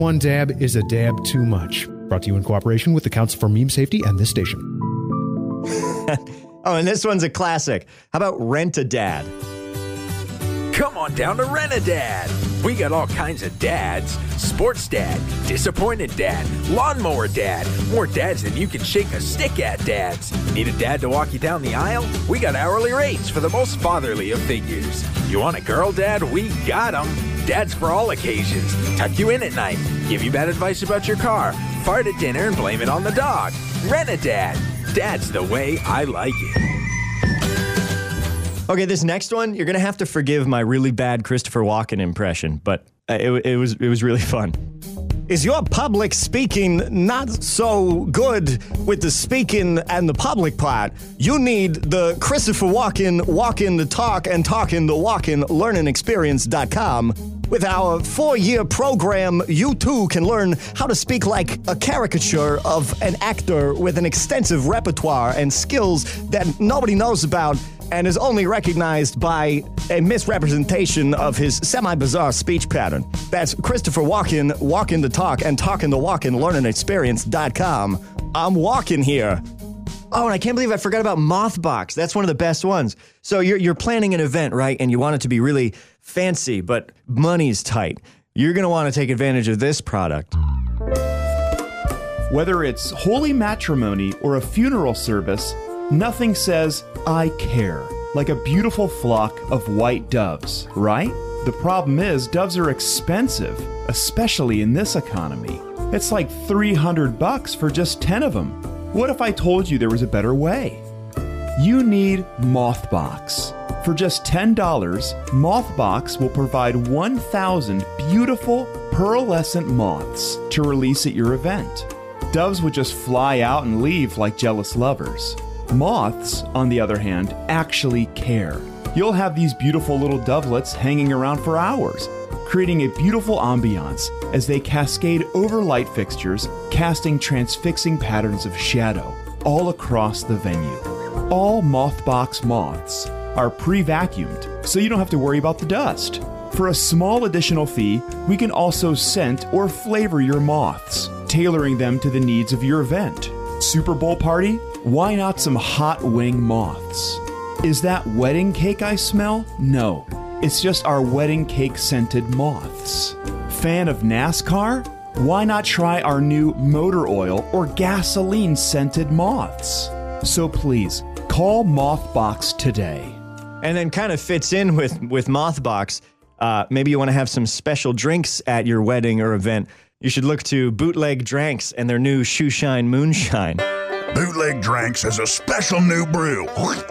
One dab is a dab too much. Brought to you in cooperation with the Council for Meme Safety and this station. Oh, and this one's a classic. How about Rent-A-Dad? Come on down to Rent-A-Dad. We got all kinds of dads. Sports dad, disappointed dad, lawnmower dad, more dads than you can shake a stick at dads. Need a dad to walk you down the aisle? We got hourly rates for the most fatherly of figures. You want a girl dad? We got 'em. Dads for all occasions. Tuck you in at night. Give you bad advice about your car. Fart at dinner and blame it on the dog. Rent-A-Dad. Dad's the way I like it. Okay, this next one, you're going to have to forgive my really bad Christopher Walken impression, but it was really fun. Is your public speaking not so good with the speaking and the public part? You need the Christopher Walken walking the talk and talking the walking learningexperience.com. With our 4-year program, you too can learn how to speak like a caricature of an actor with an extensive repertoire and skills that nobody knows about and is only recognized by a misrepresentation of his semi-bizarre speech pattern. That's Christopher Walken, walking the talk and talking the walking learningexperience.com. I'm walking here. Oh, and I can't believe I forgot about Mothbox. That's one of the best ones. So you're planning an event, right? And you want it to be really fancy, but money's tight. You're going to want to take advantage of this product. Whether it's holy matrimony or a funeral service, nothing says, I care, like a beautiful flock of white doves, right? The problem is, doves are expensive, especially in this economy. It's like $300 for just 10 of them. What if I told you there was a better way? You need Mothbox. For just $10, Mothbox will provide 1,000 beautiful pearlescent moths to release at your event. Doves would just fly out and leave like jealous lovers. Moths, on the other hand, actually care. You'll have these beautiful little dovelets hanging around for hours, creating a beautiful ambiance as they cascade over light fixtures, casting transfixing patterns of shadow all across the venue. All Mothbox moths are pre-vacuumed, so you don't have to worry about the dust. For a small additional fee, we can also scent or flavor your moths, tailoring them to the needs of your event. Super Bowl party? Why not some hot wing moths? Is that wedding cake I smell? No, it's just our wedding cake scented moths. Fan of NASCAR? Why not try our new motor oil or gasoline scented moths? So please, call Mothbox today. And then kind of fits in with Mothbox. Maybe you want to have some special drinks at your wedding or event. You should look to Bootleg Dranks and their new Shoeshine Moonshine. Bootleg Drinks has a special new brew,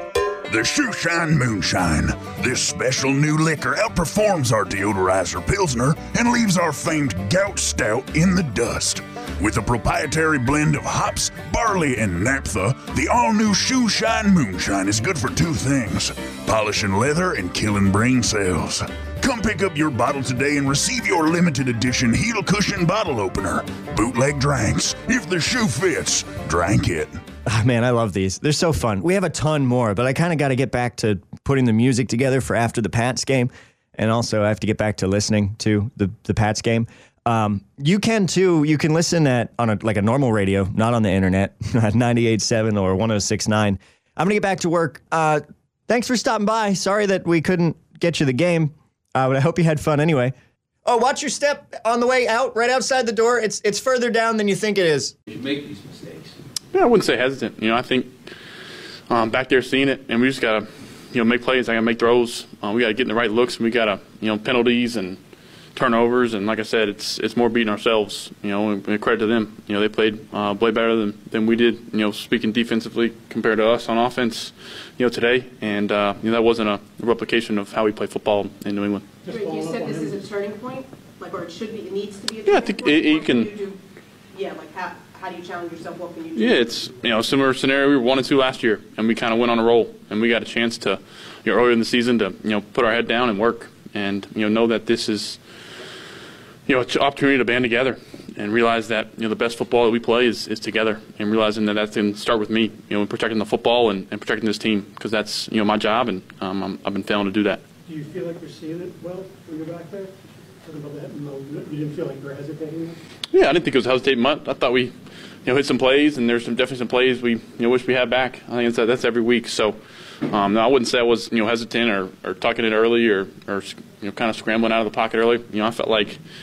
the Shoeshine Moonshine. This special new liquor outperforms our deodorizer Pilsner and leaves our famed Gout Stout in the dust. With a proprietary blend of hops, barley, and naphtha, the all-new Shoeshine Moonshine is good for two things: polishing leather and killing brain cells. Come pick up your bottle today and receive your limited edition heel cushion bottle opener. Bootleg Drinks. If the shoe fits, drink it. Oh, man, I love these. They're so fun. We have a ton more, but I kind of got to get back to putting the music together for after the Pats game. And also I have to get back to listening to the Pats game. You can too. You can listen on a normal radio, not on the internet, at 98.7 or 106.9. I'm going to get back to work. Thanks for stopping by. Sorry that we couldn't get you the game. But I hope you had fun anyway. Oh, watch your step on the way out, right outside the door. It's further down than you think it is. You make these mistakes. Yeah, I wouldn't say hesitant. I think back there seeing it, and we just got to, make plays. I got to make throws. We got to get in the right looks, and we got to, penalties and turnovers. And like I said, it's more beating ourselves, and credit to them. They played better than we did, speaking defensively compared to us on offense, today. And, that wasn't a replication of how we play football in New England. Wait, you said this is a turning point? Or it needs to be a turning point? Yeah, I think you can. How do you challenge yourself? What can you do? Yeah, it's a similar scenario. We were 1-2 last year, and we kind of went on a roll, and we got a chance to earlier in the season to put our head down and work, and know that this is an opportunity to band together and realize that the best football that we play is together, and realizing that can start with me, in protecting the football and protecting this team, because that's my job, and I've been failing to do that. Do you feel like you're seeing it well when you're back there? talking about that, you didn't feel like you were hesitating? Yeah, I didn't think it was hesitating much. I thought we, hit some plays, and there's definitely some plays we, wish we had back. I think that's every week. So, no, I wouldn't say I was, hesitant or tucking it early or kind of scrambling out of the pocket early. I felt like